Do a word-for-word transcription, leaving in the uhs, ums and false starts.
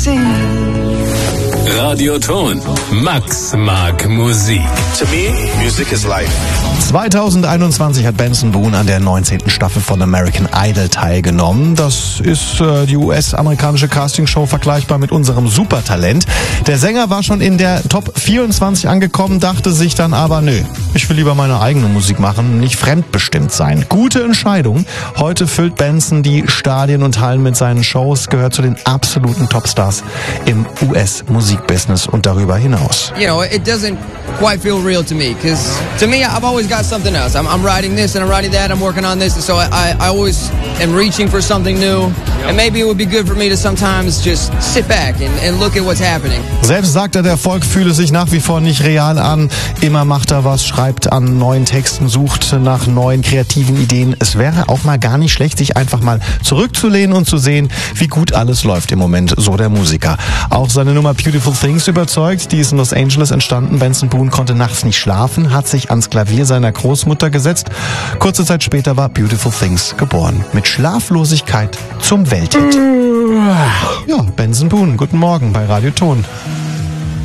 see. Radioton. Max mag Musik. To me, music is life. zweitausendeinundzwanzig hat Benson Boone an der neunzehnten Staffel von American Idol teilgenommen. Das ist äh, die U S-amerikanische Castingshow vergleichbar mit unserem Supertalent. Der Sänger war schon in der Top vierundzwanzig angekommen, dachte sich dann aber, nö, ich will lieber meine eigene Musik machen, nicht fremdbestimmt sein. Gute Entscheidung. Heute füllt Benson die Stadien und Hallen mit seinen Shows, gehört zu den absoluten Topstars im U S-Musikbusiness und darüber hinaus. You know, it doesn't quite feel real to me, because to me, I've always got something else. I'm, I'm writing this and I'm writing that, I'm working on this, and so I, I always am reaching for something new, and maybe it would be good for me to sometimes just sit back and, and look at what's happening. Selbst sagt er, der Erfolg fühle sich nach wie vor nicht real an. Immer macht er was, schreibt an neuen Texten, sucht nach neuen kreativen Ideen. Es wäre auch mal gar nicht schlecht, sich einfach mal zurückzulehnen und zu sehen, wie gut alles läuft im Moment, so der Musiker. Auch seine Nummer Beautiful Things überzeugt, die ist in Los Angeles entstanden. Benson Boone konnte nachts nicht schlafen, hat sich ans Klavier seiner Großmutter gesetzt. Kurze Zeit später war Beautiful Things geboren. Mit Schlaflosigkeit zum Welthit. Ja, Benson Boone, guten Morgen bei Radio Ton.